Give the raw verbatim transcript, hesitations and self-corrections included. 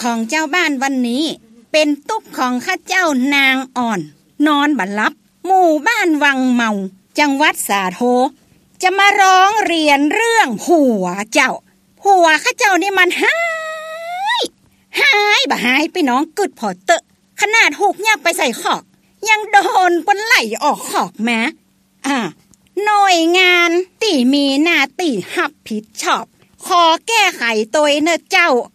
ของเจ้าบ้านวันนี้เป็นตุ๊บของข้าเจ้านางอ่อนนอนบัดลับหมู่บ้านวังเมาจังหวัดสาโทจะมาร้องเรียนเรื่องผัวเจ้าผัวข้าเจ้านี่มันหายหายบ่หายไปน้องกึดพอเตอะขนาดหูกยักไปใส่ขอกยังโดนปนไหลออกขอกแม้อ่าหน่วยงานที่มีหน้าที่รับผิดชอบขอแก้ไขตัวเนอะเจ้า